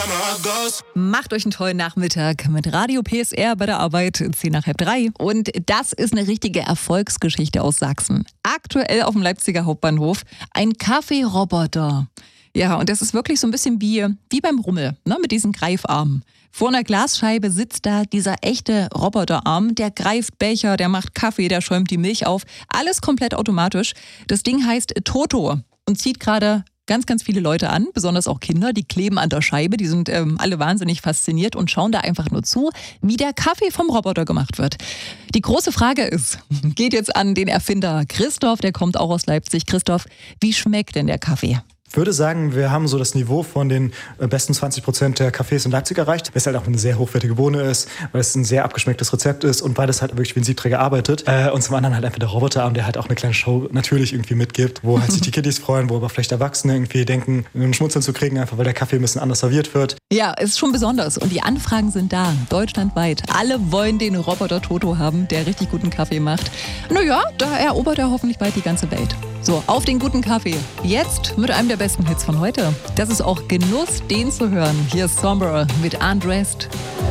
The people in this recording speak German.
Macht euch einen tollen Nachmittag mit Radio PSR bei der Arbeit, 2:10. Und das ist eine richtige Erfolgsgeschichte aus Sachsen. Aktuell auf dem Leipziger Hauptbahnhof ein Kaffeeroboter. Ja, und das ist wirklich so ein bisschen wie beim Rummel, ne, mit diesen Greifarmen. Vor einer Glasscheibe sitzt da dieser echte Roboterarm, der greift Becher, der macht Kaffee, der schäumt die Milch auf. Alles komplett automatisch. Das Ding heißt Toto und zieht gerade ganz, ganz viele Leute an, besonders auch Kinder, die kleben an der Scheibe, die sind alle wahnsinnig fasziniert und schauen da einfach nur zu, wie der Kaffee vom Roboter gemacht wird. Die große Frage ist, geht jetzt an den Erfinder Christoph, der kommt auch aus Leipzig. Christoph, wie schmeckt denn der Kaffee? Ich würde sagen, wir haben so das Niveau von den besten 20% der Cafés in Leipzig erreicht, weil es halt auch eine sehr hochwertige Bohne ist, weil es ein sehr abgeschmecktes Rezept ist und weil es halt wirklich wie ein Siebträger arbeitet. Und zum anderen halt einfach der Roboterarm, der halt auch eine kleine Show natürlich irgendwie mitgibt, wo halt sich die Kiddies freuen, wo aber vielleicht Erwachsene irgendwie denken, einen Schmunzeln zu kriegen, einfach weil der Kaffee ein bisschen anders serviert wird. Ja, ist schon besonders und die Anfragen sind da, deutschlandweit. Alle wollen den Roboter Toto haben, der richtig guten Kaffee macht. Naja, da erobert er hoffentlich bald die ganze Welt. So, auf den guten Kaffee. Jetzt mit einem der besten Hits von heute. Das ist auch Genuss, den zu hören. Hier ist Somber mit Undressed.